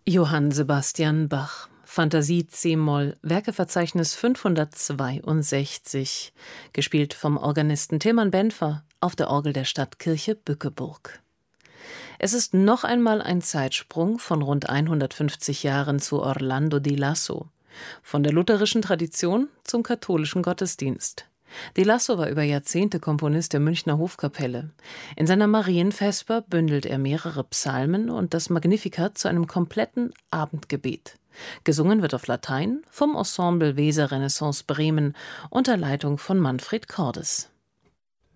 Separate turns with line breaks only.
Johann Sebastian Bach. Fantasie c-Moll, Werkeverzeichnis 562, gespielt vom Organisten Tilman Benfer auf der Orgel der Stadtkirche Bückeburg. Es ist noch einmal ein Zeitsprung von rund 150 Jahren zu Orlando di Lasso, von der lutherischen Tradition zum katholischen Gottesdienst. Di Lasso war über Jahrzehnte Komponist der Münchner Hofkapelle. In seiner Marienvesper bündelt er mehrere Psalmen und das Magnificat zu einem kompletten Abendgebet. Gesungen wird auf Latein vom Ensemble Weser Renaissance Bremen unter Leitung von Manfred Cordes.